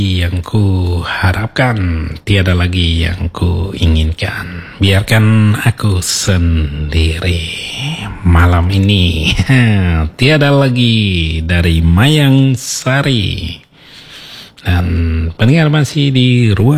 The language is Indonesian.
yang ku harapkan, tiada lagi yang ku inginkan. Biarkan aku sendiri malam ini. Tiada lagi dari Mayang Sari. Dan pendengar masih di ruang